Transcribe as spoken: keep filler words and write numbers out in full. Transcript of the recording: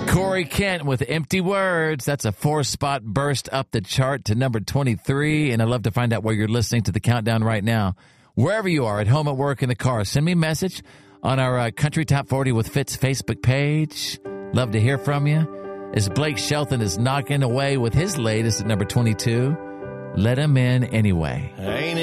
Corey Kent with Empty Words. That's a four-spot burst up the chart to number twenty-three, and I'd love to find out where you're listening to the countdown right now. Wherever you are, at home, at work, in the car, send me a message on our uh, Country Top forty with Fitz Facebook page. Love to hear from you. As Blake Shelton is knocking away with his latest at number twenty-two, Let Him In Anyway. Ain't